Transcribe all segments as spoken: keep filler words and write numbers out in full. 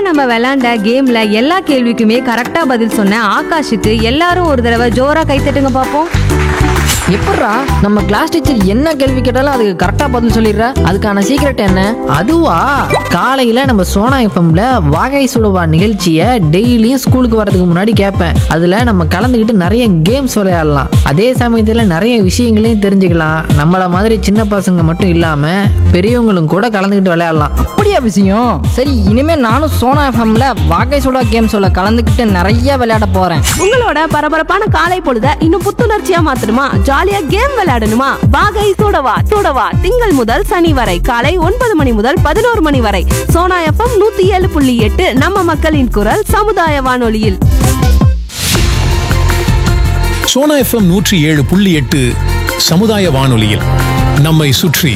நம்ம விளையாண்ட கேம்ல எல்லா கேள்விக்குமே கரெக்டா பதில் சொன்ன ஆகாஷுக்கு எல்லாரும் ஒரு தடவை ஜோரா கைத்தட்டுங்க பாப்போம். எப்பட்றா நம்ம கிளாஸ் டீச்சர் என்ன கேள்வி கேட்டாலும் அதுக்கு கரெக்டா பதில் சொல்லிடுற? அதுக்கான சீக்ரெட் என்ன? அதுவா, காலையில நம்ம சோனா எஃப்எம்ல வாகை சுடுவா நிகழ்ச்சியை டெய்லியும் ஸ்கூலுக்கு வரதுக்கு முன்னாடி கேட்பேன். அதுல நம்ம கலந்துக்கிட்டு நிறைய கேம்ஸ் விளையாடலாம். அதே சமயத்துல நிறைய விஷயங்களையும் தெரிஞ்சுக்கலாம். நம்மள மாதிரி சின்ன பசங்க மட்டும் இல்லாம பெரியவங்களும் கூட கலந்துக்கிட்டு விளையாடலாம். அப்படியா விஷயம்? சரி, இனிமே நானும் சோனா எஃப்எம்ல வாகை சுடா கேம்ஸோட கலந்துக்கிட்டு நிறைய விளையாட போறேன். உங்களோட பரபரப்பான காலை பொழுத இன்னும் புத்துணர்ச்சியா மாத்தணுமா? ஜாலியா கேம் விளையாடணுமா? வாகை சூடவா சூடவா திங்கள் முதல் சனி வரை காலை ஒன்பது மணி முதல் பதினோரு மணி வரை சோனா எஃப்எம் நூத்தி ஏழு புள்ளி எட்டு நம்ம மக்களின் குரல் சமுதாய வானொலியில். சோனா எஃப்எம் நூற்றி ஏழு புள்ளி எட்டு சமுதாய வானொலியில் நம்மை சுற்றி.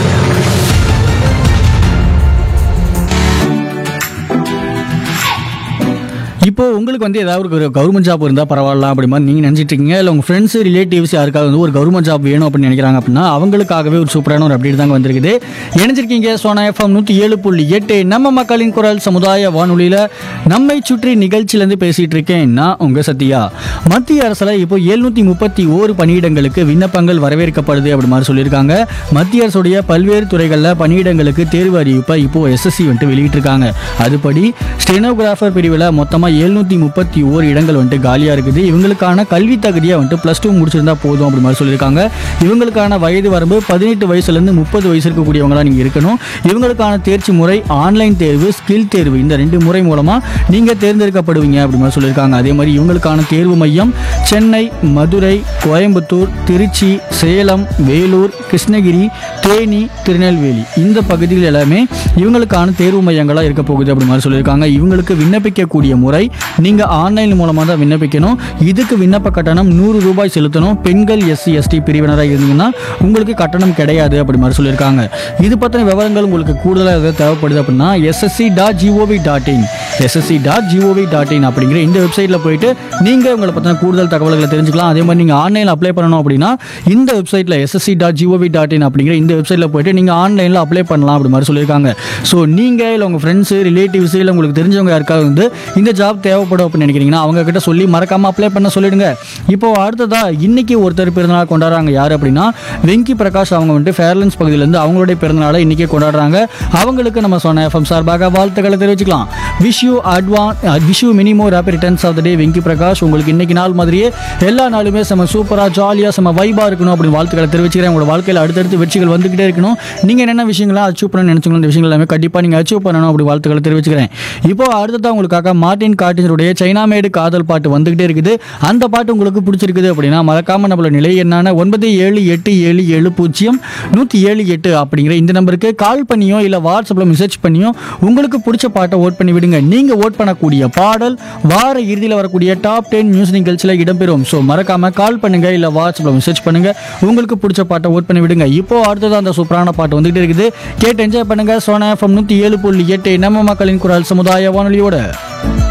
இப்போ உங்களுக்கு வந்து ஏதாவது ஒரு கவர்மெண்ட் ஜாப் இருந்தால் பரவாயில்ல அப்படி மாதிரி நீங்கள் நினச்சிட்டு இருக்கீங்க, இல்லை உங்கள் ஃப்ரெண்ட்ஸ் ரிலேட்டிவ்ஸ் யாருக்காவது வந்து ஒரு கவர்மெண்ட் ஜாப் வேணும் அப்படின்னு நினைக்கிறாங்க அப்படின்னா அவங்களுக்காகவே ஒரு சூப்பரான ஒரு அப்டேட் தாங்க வந்திருக்குது. இணைஞ்சிருக்கீங்க சோனா எஃப்எம் நூற்றி ஏழு புள்ளி எட்டு நம்ம மக்களின் குரல் சமுதாய வானொலியில் நம்மை சுற்றி நிகழ்ச்சியிலேருந்து பேசிகிட்டு இருக்கேன் நான் உங்கள் சத்யா. மத்திய அரசில் இப்போ எழுநூற்றி முப்பத்தி ஓரு பணியிடங்களுக்கு விண்ணப்பங்கள் வரவேற்கப்படுது அப்படி மாதிரி சொல்லியிருக்காங்க. மத்திய அரசுடைய பல்வேறு துறைகளில் பணியிடங்களுக்கு தேர்வு அறிவிப்பை இப்போ எஸ்எஸ்சி வந்துட்டு வெளியிட்டிருக்காங்க. அதுபடி ஸ்டெனோகிராஃபர் பிரிவில் மொத்தமாக எழுநூத்தி முப்பத்தி ஓரு இடங்கள் வந்துட்டு காலியா இருக்குது. இவங்களுக்கான கல்வி தகுதியா வந்துட்டு பிளஸ் டூ முடிச்சிருந்தா போதும் அப்படி மாதிரி சொல்லியிருக்காங்க. இவங்களுக்கான வயது வரம்பு பதினெட்டு வயசுல இருந்து முப்பது வயசு இருக்கக்கூடியவங்களா நீங்க இருக்கணும். இவங்களுக்கான தேர்ச்சி முறை ஆன்லைன் தேர்வு, ஸ்கில் தேர்வு, இந்த ரெண்டு முறை மூலமா நீங்க தேர்ந்தெடுக்கப்படுவீங்க அப்படி மாதிரி சொல்லியிருக்காங்க. அதே மாதிரி இவங்களுக்கான தேர்வு மையம் சென்னை, மதுரை, கோயம்புத்தூர், திருச்சி, சேலம், வேலூர், கிருஷ்ணகிரி, தேனி, திருநெல்வேலி இந்த பகுதிகள் எல்லாமே இவங்களுக்கான தேர்வு மையங்களா இருக்க போகுது அப்படி மாதிரி சொல்லியிருக்காங்க. இவங்களுக்கு விண்ணப்பிக்கக்கூடிய முறை நீங்க ஆன்லைன் மூலமா தான் விண்ணப்பிக்கணும். இதுக்கு விண்ணப்ப கட்டணம் நூறு ரூபாய் செலுத்தணும். பெண்கள், எஸ்சி எஸ்டி பிரிவினராக இருந்தீங்கன்னா உங்களுக்கு கட்டணம் கிடையாது அப்படி மாதிரி சொல்லியிருக்காங்க. இது பற்றின விவரங்கள் உங்களுக்கு கூடுதலாக எதாவது தேவைப்படுது அப்படின்னா SSC dot gov dot in SSC dot gov dot in அப்படிங்கிற இந்த வெப்சைட்டில் போயிட்டு நீங்கள் உங்களை பற்றின கூடுதல் தகவல்களை தெரிஞ்சுக்கலாம். அதே மாதிரி நீங்கள் ஆன்லைனில் அப்ளை பண்ணணும் அப்படின்னா இந்த வெப்சைட்டில் SSC dot gov dot in அப்படிங்கிற இந்த வெப்சைட்டில் போயிட்டு நீங்கள் ஆன்லைனில் அப்ளை பண்ணலாம் அப்படி மாதிரி சொல்லியிருக்காங்க. ஸோ நீங்கள் இல்லை உங்கள் ஃப்ரெண்ட்ஸு, ரிலேட்டிவ்ஸு, இல்லை உங்களுக்கு தெரிஞ்சவங்க யாருக்காவது வந்து இந்த ஜாப் தேவைப்படும் அப்படின்னு நினைக்கிறீங்கன்னா அவங்க கிட்ட சொல்லி மறக்காம அப்ளை பண்ண சொல்லிடுங்க. இப்போ அடுத்ததா இன்னைக்கு ஒருத்தர் பிறந்தநாள் கொண்டாடுறாங்க. யார் அப்படின்னா வெங்கி பிரகாஷ். அவங்க வந்துட்டு ஃபேர்லன்ஸ் பகுதியிலேருந்து அவங்களுடைய பிறந்தநாளை இன்னைக்கே கொண்டாடுறாங்க. அவங்களுக்கு நம்ம சொன்ன எஃப்எம் சார்பாக வாழ்த்துக்களை தெரிவிச்சுக்கலாம். Wish you advance wish you mini more happy returns of the டே வெங்கி பிரகாஷ். உங்களுக்கு இன்னைக்கு நாள் மாதிரியே எல்லா நாளுமே செம சூப்பராக ஜாலியாக செம வைபாக இருக்கணும் அப்படின்னு வாழ்த்துக்களை தெரிவிச்சுக்கிறேன். உங்களோட வாழ்க்கையில் அடுத்தடுத்து வெற்றிகள் வந்துகிட்டே இருக்கணும். நீங்கள் என்னென்ன விஷயங்களாம் அச்சீவ் பண்ணணும்னு நினைச்சீங்களோ அந்த விஷயங்கள் எல்லாமே கண்டிப்பாக நீங்கள் அச்சீவ் பண்ணணும் அப்படி வாழ்த்துக்களை தெரிவிச்சுக்கிறேன். இப்போ அடுத்ததான் உங்களுக்காக மார்டின் கார்டினருடைய சைனா மேடு காதல் பாட்டு வந்துகிட்டே இருக்குது. அந்த பாட்டு உங்களுக்கு பிடிச்சிருக்குது அப்படின்னா மறக்காம நம்மளோட நிலை என்னான ஒன்பது ஏழு எட்டு ஏழு ஏழு பூஜ்ஜியம் நூற்றி ஏழு எட்டு அப்படிங்கிற இந்த நம்பருக்கு கால் பண்ணியோ இல்லை வாட்ஸ்அப்பில் மெசேஜ் பண்ணியோ உங்களுக்கு பிடிச்ச பாட்டை ஓட் பண்ணி விடுங்க. நீங்கள் ஓட் பண்ணக்கூடிய பாடல் வார இறுதியில் வரக்கூடிய டாப் டென் நியூஸ் நிகழ்ச்சியில் இடம்பெறும். ஸோ மறக்காம கால் பண்ணுங்க இல்லை வாட்ஸ்அப்பில் மெசேஜ் பண்ணுங்க. உங்களுக்கு பிடிச்ச பாட்டை ஓட் பண்ணி விடுங்க. இப்போ அடுத்ததான் அந்த சூப்பரான பாட்டு வந்துகிட்டே இருக்குது. கேட்டு என்ஜாய் பண்ணுங்க. சோனா எஃப்எம் நூற்றி ஏழு புள்ளி எட்டு நம்ம மக்களின் குரல் சமுதாய வானொலியோட.